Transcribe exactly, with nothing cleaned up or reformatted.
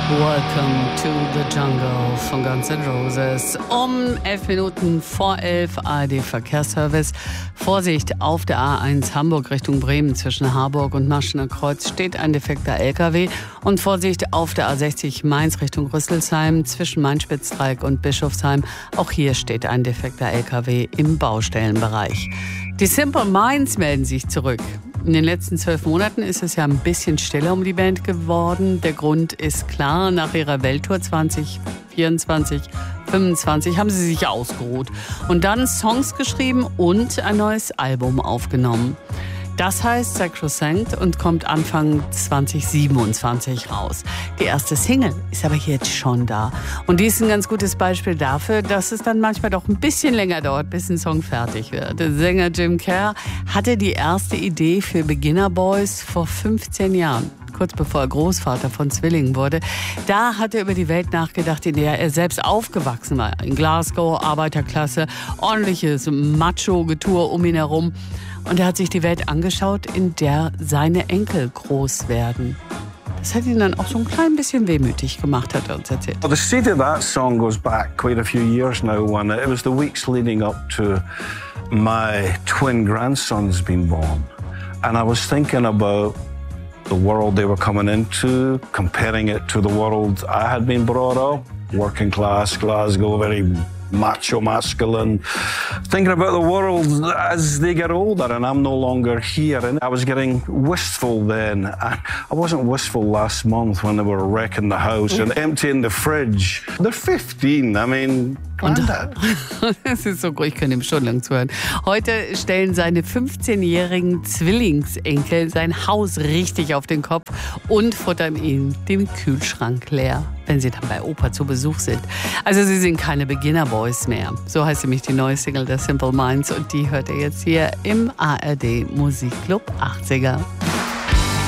Welcome to the Jungle von Guns N' Roses. Um elf Minuten vor elf, A R D-Verkehrsservice. Vorsicht, auf der A eins Hamburg Richtung Bremen zwischen Harburg und Maschener Kreuz steht ein defekter L K W. Und Vorsicht, auf der A sechzig Mainz Richtung Rüsselsheim zwischen Main-Spitzdreieck und Bischofsheim. Auch hier steht ein defekter L K W im Baustellenbereich. Die Simple Minds melden sich zurück. In den letzten zwölf Monaten ist es ja ein bisschen stiller um die Band geworden. Der Grund ist klar, nach ihrer Welttour zwanzig vierundzwanzig, fünfundzwanzig haben sie sich ausgeruht und dann Songs geschrieben und ein neues Album aufgenommen. Das heißt Sacrosanct und kommt Anfang zwanzig siebenundzwanzig raus. Die erste Single ist aber jetzt schon da. Und die ist ein ganz gutes Beispiel dafür, dass es dann manchmal doch ein bisschen länger dauert, bis ein Song fertig wird. Der Sänger Jim Kerr hatte die erste Idee für Beginner Boys vor fünfzehn Jahren. Kurz bevor er Großvater von Zwillingen wurde. Da hat er über die Welt nachgedacht, in der er selbst aufgewachsen war. In Glasgow, Arbeiterklasse, ordentliches Macho-Getue um ihn herum. Und er hat sich die Welt angeschaut, in der seine Enkel groß werden. Das hat ihn dann auch so ein klein bisschen wehmütig gemacht, hat er uns erzählt. Well, the seed of that song goes back quite a few years now. When it was the weeks leading up to my twin grandsons being born. And I was thinking about the world they were coming into, comparing it to the world I had been brought up, working class, Glasgow, very macho, masculine, thinking about the world as they get older and I'm no longer here. And I was getting wistful then. I wasn't wistful last month when they were wrecking the house and emptying the fridge. They're fifteen, I mean... Es ist so gut, ich kann ihm schon lang zuhören. Heute stellen seine fünfzehnjährigen Zwillingsenkel sein Haus richtig auf den Kopf und futtern ihn den Kühlschrank leer, wenn sie dann bei Opa zu Besuch sind. Also sie sind keine Beginner Boys mehr. So heißt nämlich die neue Single der Simple Minds und die hört ihr jetzt hier im A R D Musikclub achtziger.